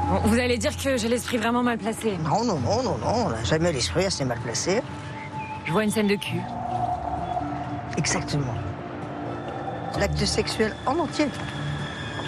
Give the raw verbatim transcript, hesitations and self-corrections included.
Bon, vous allez dire que j'ai l'esprit vraiment mal placé. Non, non, non, non, non, on n'a jamais l'esprit assez mal placé. Je vois une scène de cul. Exactement. L'acte sexuel en entier.